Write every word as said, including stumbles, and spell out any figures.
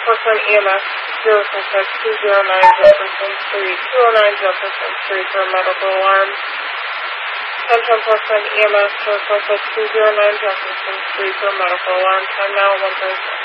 Portland E M S zero six six two zero nine Jefferson Street, two oh nine Jefferson Street for a medical alarm. Attention Portland E M S zero six six two zero nine Jefferson Street for a medical alarm. Time now one thirty.